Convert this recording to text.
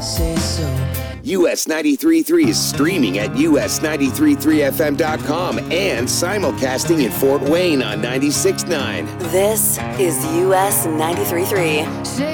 say so. US 93.3 is streaming at us933fm.com and simulcasting in Fort Wayne on 96.9. This is US 93.3.